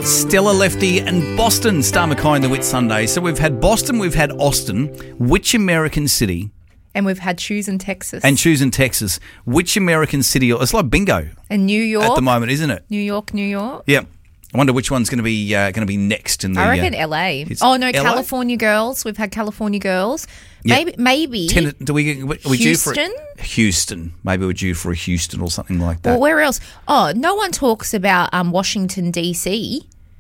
Stella Lefty and Boston, Star McKay and the Whit Sunday. So we've had Boston, we've had Austin. Which American city? And we've had Choosing Texas. And Choosing Texas. Which American city? It's like bingo. And New York. At the moment, isn't it? New York. Yep. I wonder which one's going to be next in the. I reckon LA. Oh no, LA? California Girls. We've had California Girls. Yep. Maybe. Are we Houston? due for Houston? Maybe we're due for a Houston or something like that. Well, where else? Oh, no one talks about Washington DC.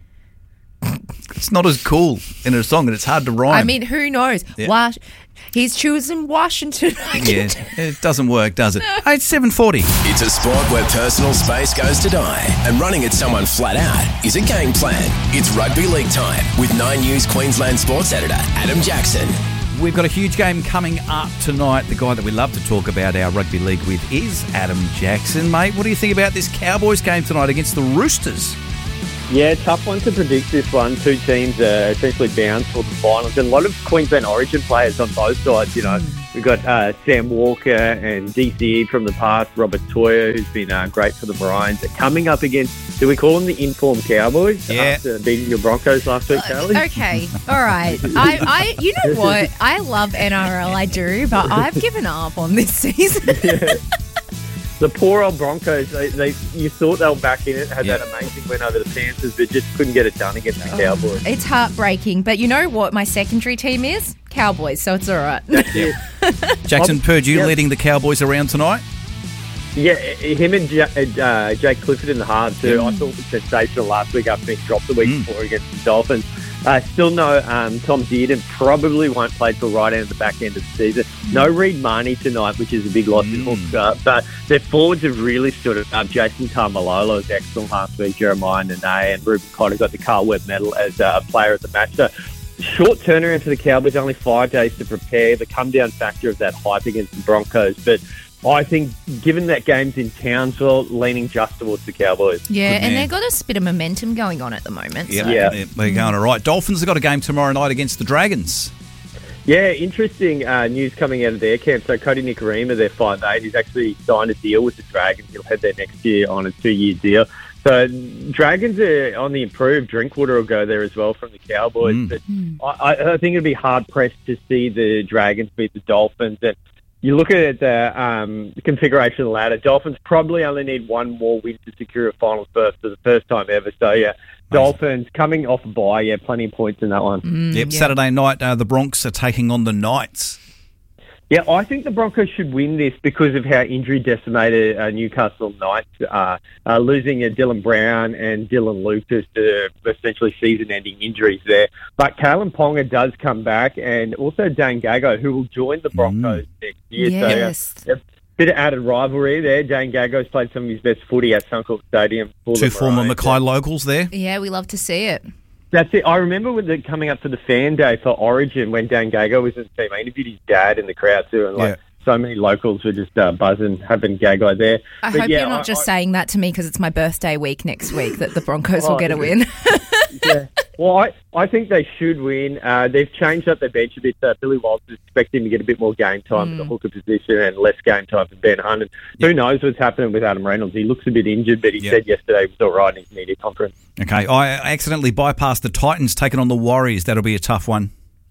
It's not as cool in a song, and it's hard to rhyme. I mean, who knows? Yeah. He's choosing Washington. Yeah, it doesn't work, does it? Hey, it's 7:40. It's a sport where personal space goes to die, and running at someone flat out is a game plan. It's rugby league time with 9 News Queensland sports editor Adam Jackson. We've got a huge game coming up tonight. The guy that we love to talk about our rugby league with is Adam Jackson. Mate, what do you think about this Cowboys game tonight against the Roosters? Yeah, tough one to predict this one. Two teams are essentially bound for the finals. And a lot of Queensland Origin players on both sides, you know. We've got Sam Walker and DCE from the past, Robert Toyer, who's been great for the Maroons. They're coming up against, do we call them the informed Cowboys? Yeah. After beating your Broncos last week, Charlie? Okay, all right. I you know what? I love NRL, I do, but I've given up on this season. Yeah. The poor old Broncos, you thought they were back in it, had that amazing win over the Panthers, but just couldn't get it done against the Cowboys. It's heartbreaking, but you know what my secondary team is? Cowboys, so it's all right. Jackson Purdue leading the Cowboys around tonight? Yeah, him and Jake Clifford in the halves too. I thought was sensational last week after being dropped the week before against the Dolphins. Still no Tom Dearden, probably won't play till right end of the back end of the season. No Reed Marnie tonight, which is a big loss in Hawks. But their forwards have really stood up. Jason Tamalolo was excellent last week. Jeremiah Nene and Ruben Cotter got the Carl Webb medal as a player of the match. So short turnaround for the Cowboys, only 5 days to prepare. The come-down factor of that hype against the Broncos. But I think, given that game's in Townsville, leaning just towards the Cowboys. Yeah, and they've got a bit of momentum going on at the moment. Yeah, so. they're going all right. Dolphins have got a game tomorrow night against the Dragons. Yeah, interesting news coming out of their camp. So Cody Nikorima, their 5'8", he's actually signed a deal with the Dragons. He'll head there next year on a 2-year deal. So Dragons are on the improved. Drinkwater will go there as well from the Cowboys. But I think it'd be hard-pressed to see the Dragons beat the Dolphins. And you look at the configuration of the ladder, Dolphins probably only need one more win to secure a finals berth for the first time ever. So, yeah, Dolphins coming off a bye, plenty of points in that one. Saturday night, the Bronx are taking on the Knights. Yeah, I think the Broncos should win this because of how injury-decimated Newcastle Knights are. Losing Dylan Brown and Dylan Lucas to essentially season-ending injuries there. But Kalen Ponga does come back, and also Dane Gago, who will join the Broncos next year. Yes. So, bit of added rivalry there. Dane Gago's played some of his best footy at Suncorp Stadium. Two former Mackay locals there. Yeah, we love to see it. That's it. I remember coming up to the fan day for Origin when Dan Gago was in the team. I interviewed his dad in the crowd too, and so many locals were just buzzing, having Gago there. I hope you're not just saying that to me because it's my birthday week next week that the Broncos will get a win. Yeah. Well, I think they should win. They've changed up their bench a bit. Billy Walters is expecting to get a bit more game time at the hooker position and less game time for Ben Hunt. And who knows what's happening with Adam Reynolds? He looks a bit injured, but he said yesterday he was all right in his media conference. Okay, I accidentally bypassed the Titans taking on the Warriors. That'll be a tough one.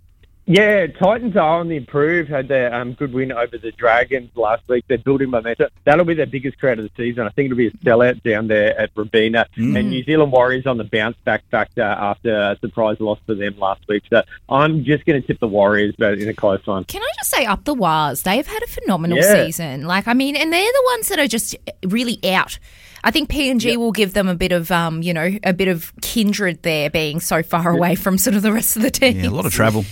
Yeah, Titans are on the improve. Had their good win over the Dragons last week. They're building momentum. That'll be their biggest crowd of the season. I think it'll be a sellout down there at Robina. And New Zealand Warriors on the bounce-back factor after a surprise loss for them last week. So I'm just going to tip the Warriors, but in a close one. Can I just say, up the Wars, they've had a phenomenal season. And they're the ones that are just really out. I think PNG will give them a bit of, a bit of kindred there, being so far away from sort of the rest of the team. Yeah, a lot of travel.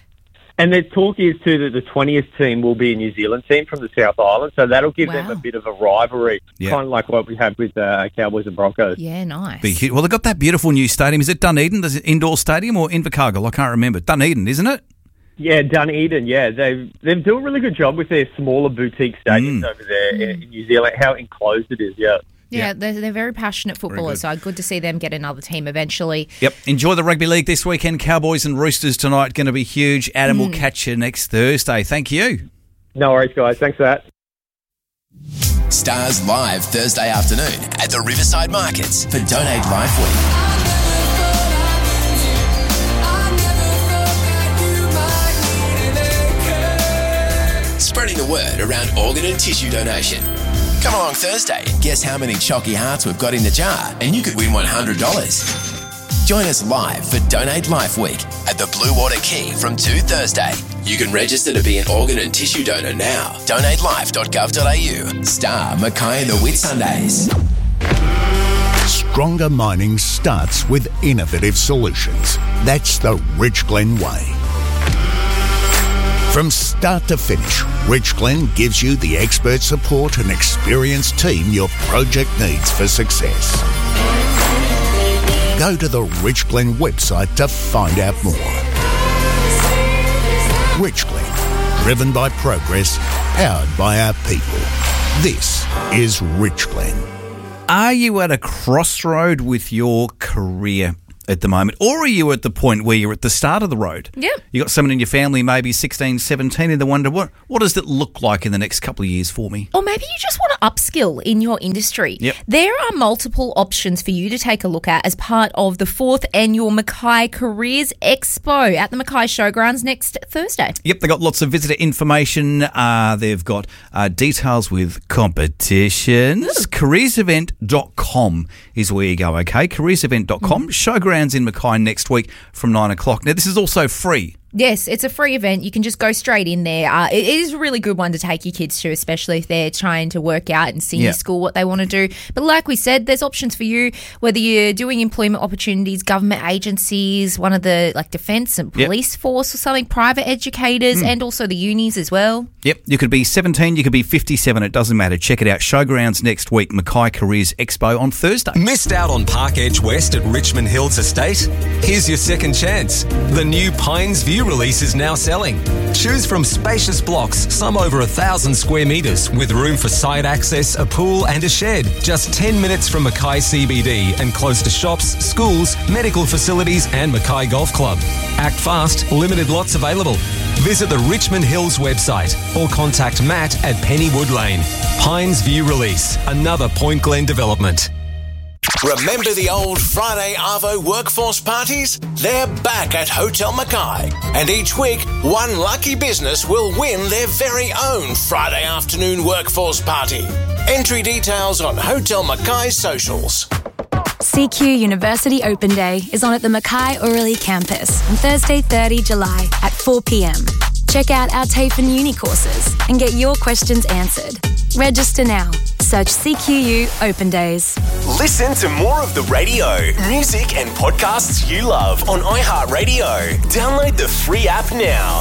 And the talk is, too, that the 20th team will be a New Zealand team from the South Island, so that'll give them a bit of a rivalry, kind of like what we have with Cowboys and Broncos. Yeah, nice. Well, they've got that beautiful new stadium. Is it Dunedin, the indoor stadium, or Invercargill? I can't remember. Dunedin, isn't it? Yeah, Dunedin, They're doing a really good job with their smaller boutique stadiums over there in New Zealand, how enclosed it is, Yeah, they're very passionate footballers, so good to see them get another team eventually. Yep. Enjoy the rugby league this weekend. Cowboys and Roosters tonight, going to be huge. Adam will catch you next Thursday. Thank you. No worries, guys. Thanks for that. Stars live Thursday afternoon at the Riverside Markets for Donate Life Week. around organ and tissue donation. Come along Thursday and guess how many chalky hearts we've got in the jar, and you could win $100. Join us live for Donate Life Week at the Blue Water Quay from 2 Thursday. You can register to be an organ and tissue donor now. DonateLife.gov.au. Star Mackay and the Whitsundays. Stronger mining starts with innovative solutions. That's the Rich Glen way. From start to finish, Rich Glen gives you the expert support and experienced team your project needs for success. Go to the Rich Glen website to find out more. Rich Glen, driven by progress, powered by our people. This is Rich Glen. Are you at a crossroad with your career at the moment, or are you at the point where you're at the start of the road? Yep. You got someone in your family, maybe 16, 17, and they wonder, what does it look like in the next couple of years for me? Or maybe you just want to upskill in your industry. Yep. There are multiple options for you to take a look at as part of the 4th annual Mackay Careers Expo at the Mackay Showgrounds next Thursday. Yep, they've got lots of visitor information. They've got details with competitions. Careersevent.com is where you go, okay? Careersevent.com. Showgrounds in Mackay next week from 9 o'clock. Now, this is also free. Yes, it's a free event. You can just go straight in there. It is a really good one to take your kids to, especially if they're trying to work out in senior school what they want to do. But like we said, there's options for you, whether you're doing employment opportunities, government agencies, one of the defence and police force or something, private educators, and also the unis as well. Yep, you could be 17, you could be 57, it doesn't matter. Check it out. Showgrounds next week, Mackay Careers Expo on Thursday. Missed out on Park Edge West at Richmond Hills Estate? Here's your second chance. The new Pines View release is now selling. Choose from spacious blocks, some over 1,000 square metres, with room for side access, a pool and a shed. Just 10 minutes from Mackay CBD and close to shops, schools, medical facilities and Mackay Golf Club. Act fast, limited lots available. Visit the Richmond Hills website or contact Matt at Pennywood Lane. Pines View Release, another Point Glen development. Remember the old Friday Arvo workforce parties? They're back at Hotel Mackay. And each week, one lucky business will win their very own Friday afternoon workforce party. Entry details on Hotel Mackay's socials. CQ University Open Day is on at the Mackay Orillie campus on Thursday 30 July at 4 p.m. Check out our TAFE and Uni courses and get your questions answered. Register now. Search CQU Open Days. Listen to more of the radio, music and podcasts you love on iHeartRadio. Download the free app now.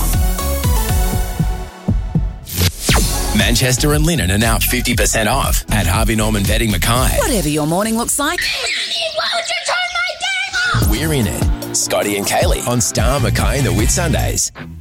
Manchester and Linen are now 50% off at Harvey Norman Bedding Mackay. Whatever your morning looks like. Why would you turn my game off? We're in it. Scotty and Kaylee on Star Mackay and the Whitsundays.